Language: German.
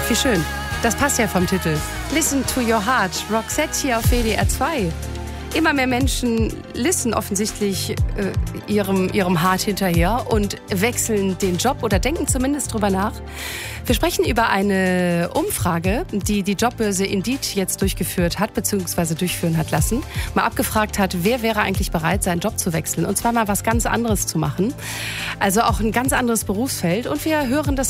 Ach, wie schön. Das passt ja vom Titel. Listen to your heart. Roxette hier auf WDR 2. Immer mehr Menschen listen offensichtlich ihrem Heart hinterher und wechseln den Job oder denken zumindest drüber nach. Wir sprechen über eine Umfrage, die die Jobbörse Indeed jetzt durchgeführt hat, bzw. durchführen hat lassen. Mal abgefragt hat, wer wäre eigentlich bereit, seinen Job zu wechseln. Und zwar mal was ganz anderes zu machen. Also auch ein ganz anderes Berufsfeld. Und wir hören das